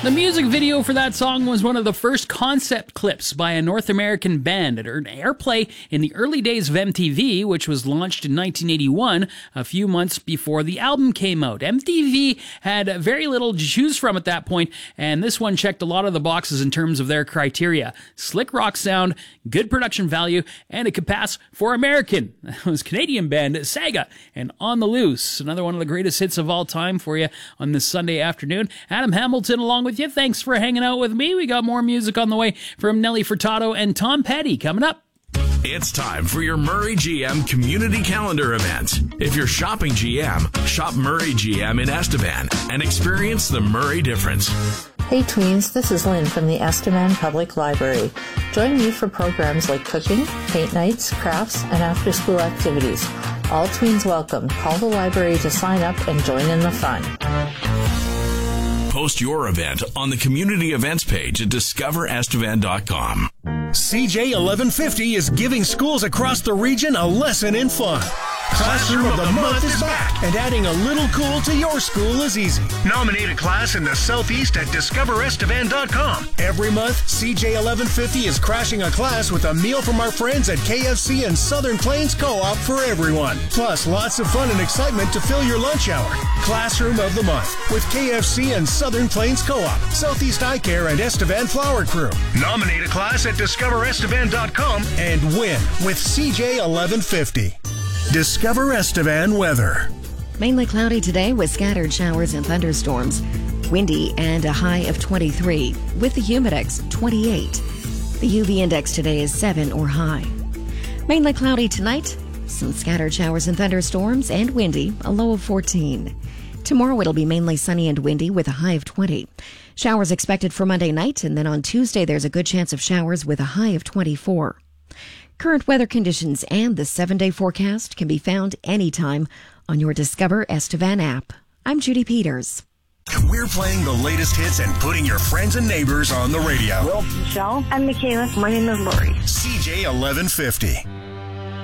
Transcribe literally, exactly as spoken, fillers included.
The music video for that song was one of the first concept clips by a North American band. It earned airplay in the early days of M T V, which was launched in nineteen eighty-one, a few months before the album came out. M T V had very little to choose from at that point, and this one checked a lot of the boxes in terms of their criteria. Slick rock sound, good production value, and it could pass for American. It was Canadian band Saga and On the Loose, another one of the greatest hits of all time for you on this Sunday afternoon. Adam Hamilton along with you. Thanks for hanging out with me. We got more music on the way from Nelly Furtado and Tom Petty coming up. It's time for your Murray G M Community Calendar event. If you're shopping G M, shop Murray G M in Estevan and experience the Murray difference. Hey tweens, this is Lynn from the Estevan Public Library. Join me for programs like cooking, paint nights, crafts, and after-school activities. All tweens welcome. Call the library to sign up and join in the fun. Post your event on the community events page at discover estevan dot com. C J eleven fifty is giving schools across the region a lesson in fun. Classroom of the Month is back, and adding a little cool to your school is easy. Nominate a class in the Southeast at discover estevan dot com. Every month, C J eleven fifty is crashing a class with a meal from our friends at K F C and Southern Plains Co-op for everyone. Plus, lots of fun and excitement to fill your lunch hour. Classroom of the Month with K F C and Southern Plains Co-op, Southeast Eye Care, and Estevan Flower Crew. Nominate a class at discover estevan dot com and win with C J eleven fifty. Discover Estevan weather. Mainly cloudy today with scattered showers and thunderstorms. Windy and a high of twenty-three with the humidex twenty-eight. The U V index today is seven or high. Mainly cloudy tonight. Some scattered showers and thunderstorms and windy, a low of fourteen. Tomorrow it'll be mainly sunny and windy with a high of twenty. Showers expected for Monday night, and then on Tuesday there's a good chance of showers with a high of twenty-four. Current weather conditions and the seven-day forecast can be found anytime on your Discover Estevan app. I'm Judy Peters. We're playing the latest hits and putting your friends and neighbors on the radio. Well, Michelle. I'm Michaela. My name is Lori. C J eleven fifty.